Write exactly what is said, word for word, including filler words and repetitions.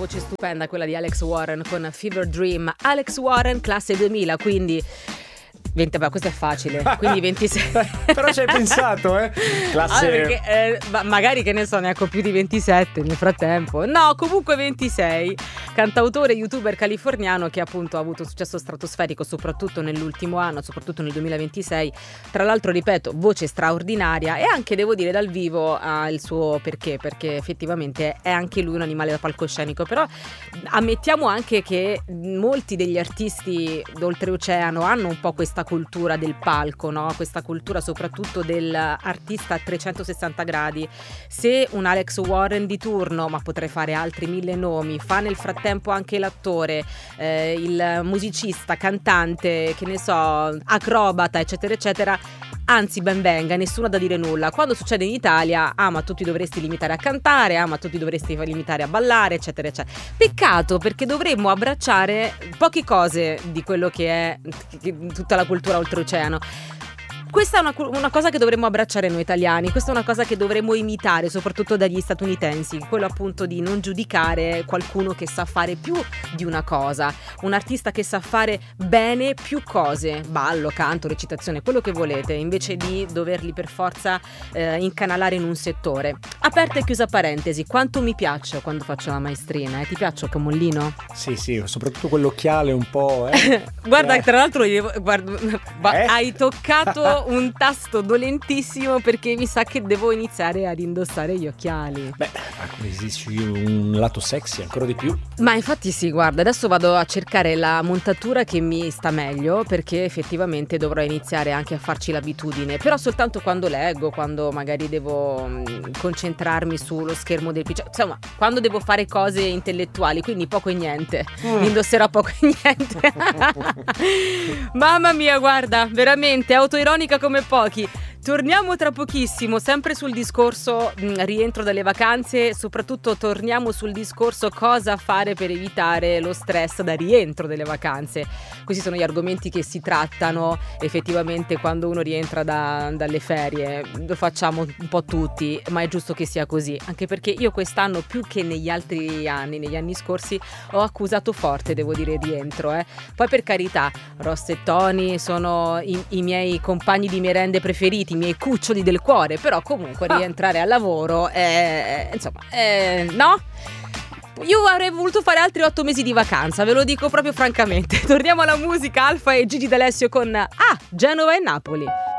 voce stupenda, quella di Alex Warren con Fever Dream. Alex Warren, classe duemila, quindi venti, beh, questo è facile, quindi ventisei. Però ci hai pensato, eh? Classe... Allora, perché, eh, magari, che ne so, ne ecco più di ventisette nel frattempo. No, comunque ventisei. Cantautore, youtuber californiano che appunto ha avuto successo stratosferico soprattutto nell'ultimo anno, soprattutto nel duemilaventisei. Tra l'altro, ripeto, voce straordinaria, e anche, devo dire, dal vivo ha il suo perché, perché effettivamente è anche lui un animale da palcoscenico. Però ammettiamo anche che molti degli artisti d'oltreoceano hanno un po' questa cultura del palco, no? Questa cultura soprattutto dell'artista a trecentosessanta gradi. Se un Alex Warren di turno, ma potrei fare altri mille nomi, fa nel frattempo anche l'attore, eh, il musicista, cantante, che ne so, acrobata, eccetera eccetera, anzi ben venga, nessuno ha da dire nulla. Quando succede in Italia, ah ma tu ti dovresti limitare a cantare, ah ma tu ti dovresti limitare a ballare, eccetera eccetera. Peccato, perché dovremmo abbracciare poche cose di quello che è tutta la cultura oltreoceano. Questa è una, una cosa che dovremmo abbracciare noi italiani, questa è una cosa che dovremmo imitare soprattutto dagli statunitensi, quello appunto di non giudicare qualcuno che sa fare più di una cosa, un artista che sa fare bene più cose, ballo, canto, recitazione, quello che volete, invece di doverli per forza eh, incanalare in un settore. Aperta e chiusa parentesi, quanto mi piace quando faccio la maestrina, eh? Ti piace Camollino? Sì, sì, soprattutto quell'occhiale un po', eh? Guarda, eh. tra l'altro guarda, eh? hai toccato un tasto dolentissimo, perché mi sa che devo iniziare ad indossare gli occhiali. Beh, acquisisci un lato sexy ancora di più. Ma infatti sì, guarda, adesso vado a cercare la montatura che mi sta meglio, perché effettivamente dovrò iniziare anche a farci l'abitudine, però soltanto quando leggo, quando magari devo mh, concentrarmi sullo schermo del P C, insomma, quando devo fare cose intellettuali, quindi poco e niente. Mm. Mi indosserò poco e niente. Mamma mia, guarda, veramente autoironica come pochi. Torniamo tra pochissimo, sempre sul discorso mh, rientro dalle vacanze, soprattutto torniamo sul discorso cosa fare per evitare lo stress da rientro delle vacanze. Questi sono gli argomenti che si trattano effettivamente quando uno rientra da, dalle ferie. Lo facciamo un po' tutti, ma è giusto che sia così, anche perché io quest'anno, più che negli altri anni, negli anni scorsi, ho accusato forte, devo dire, il rientro. Eh. Poi, per carità, Ross e Tony sono i, i miei compagni di merende preferiti, i miei cuccioli del cuore, però comunque ah. rientrare al lavoro è, insomma, è, no? Io avrei voluto fare altri otto mesi di vacanza, ve lo dico proprio francamente. Torniamo alla musica, Alfa e Gigi D'Alessio con Ah, Genova e Napoli.